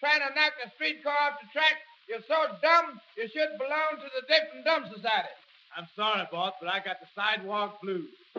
trying to knock the streetcar off the track. You're so dumb, you should belong to the Deaf and Dumb Society. I'm sorry, boss, but I got the sidewalk blues.